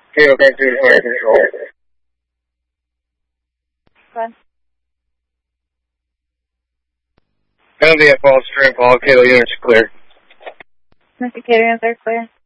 Kilo Country Fire Control. What? Gonna be a false string call. Kilo units clear. Mr. Cater, they're clear.